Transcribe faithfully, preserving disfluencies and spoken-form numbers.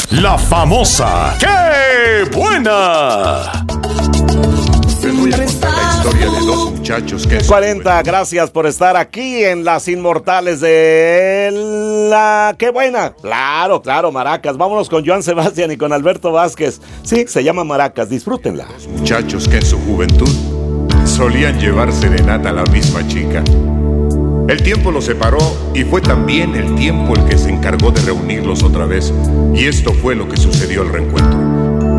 La famosa ¡Qué buena! Les voy a contar la historia de dos muchachos que... cuarenta, gracias por estar aquí en Las Inmortales de la... ¡Qué buena! Claro, claro, Maracas. Vámonos con Joan Sebastián y con Alberto Vázquez. Sí, se llama Maracas, disfrútenla. Dos muchachos que en su juventud solían llevar serenata a la misma chica. El tiempo los separó y fue también el tiempo el que se encargó de reunirlos otra vez. Y esto fue lo que sucedió al reencuentro.